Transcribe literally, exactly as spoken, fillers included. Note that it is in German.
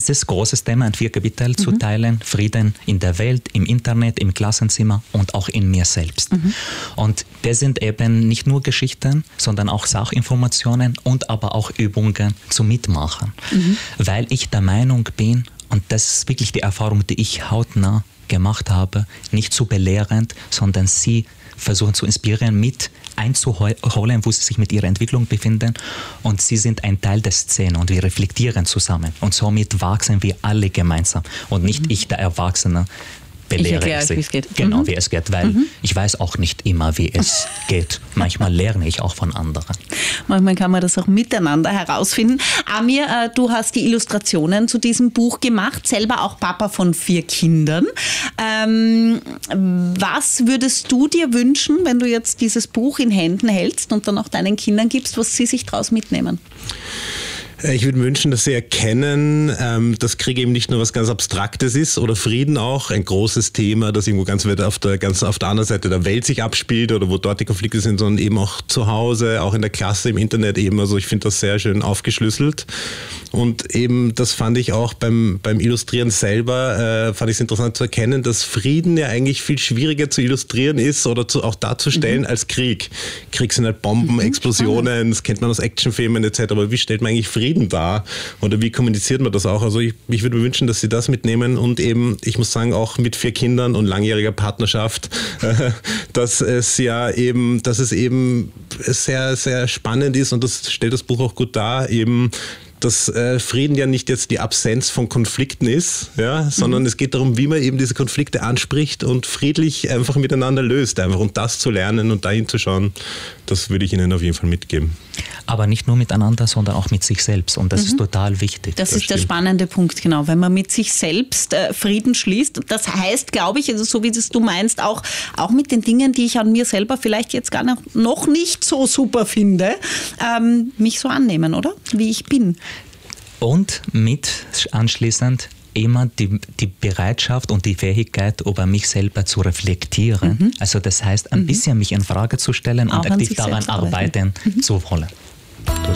erstes großes Thema in vier Kapitel mhm. zu teilen, Frieden in der Welt, im Internet, im Klassenzimmer und auch in mir selbst. Mhm. Und das sind eben nicht nur Geschichten, sondern auch Sachinformationen und aber auch Übungen zum Mitmachen. Mhm. Weil ich der Meinung bin, und das ist wirklich die Erfahrung, die ich hautnah gemacht habe, nicht zu belehrend, sondern sie versuchen zu inspirieren, mit einzuholen, wo sie sich mit ihrer Entwicklung befinden. Und sie sind ein Teil der Szene und wir reflektieren zusammen. Und somit wachsen wir alle gemeinsam und nicht mhm. ich, der Erwachsene, belehre ich, ich wie es geht. Genau, mhm. wie es geht, weil mhm. ich weiß auch nicht immer, wie es geht. Manchmal lerne ich auch von anderen. Manchmal kann man das auch miteinander herausfinden. Amir, äh, du hast die Illustrationen zu diesem Buch gemacht, selber auch Papa von vier Kindern. Ähm, was würdest du dir wünschen, wenn du jetzt dieses Buch in Händen hältst und dann auch deinen Kindern gibst, was sie sich daraus mitnehmen? Ich würde wünschen, dass sie erkennen, dass Krieg eben nicht nur was ganz Abstraktes ist oder Frieden auch, ein großes Thema, das irgendwo ganz weit auf der, ganz auf der anderen Seite der Welt sich abspielt oder wo dort die Konflikte sind, sondern eben auch zu Hause, auch in der Klasse, im Internet eben. Also ich finde das sehr schön aufgeschlüsselt. Und eben, das fand ich auch beim, beim Illustrieren selber, äh, fand ich es interessant zu erkennen, dass Frieden ja eigentlich viel schwieriger zu illustrieren ist oder zu, auch darzustellen mhm. als Krieg. Krieg sind halt Bomben, mhm. Explosionen, das kennt man aus Actionfilmen et cetera. Aber wie stellt man eigentlich Frieden dar? Oder wie kommuniziert man das auch? Also ich, ich würde mir wünschen, dass sie das mitnehmen und eben, ich muss sagen, auch mit vier Kindern und langjähriger Partnerschaft, äh, dass es ja eben, dass es eben sehr, sehr spannend ist und das stellt das Buch auch gut dar, eben dass äh, Frieden ja nicht jetzt die Absenz von Konflikten ist, ja, sondern mhm. es geht darum, wie man eben diese Konflikte anspricht und friedlich einfach miteinander löst. Einfach und das zu lernen und dahin zu schauen, das würde ich Ihnen auf jeden Fall mitgeben. Aber nicht nur miteinander, sondern auch mit sich selbst. Und das mhm. ist total wichtig. Das, das ist stimmt. Der spannende Punkt, genau. Wenn man mit sich selbst äh, Frieden schließt. Das heißt, glaube ich, also so wie das du meinst, auch, auch mit den Dingen, die ich an mir selber vielleicht jetzt gar noch, noch nicht so super finde, ähm, mich so annehmen, oder? Wie ich bin. Und mit anschließend immer die, die Bereitschaft und die Fähigkeit, über mich selber zu reflektieren. Mhm. Also das heißt, ein mhm. bisschen mich in Frage zu stellen auch und aktiv daran arbeiten mhm. zu wollen.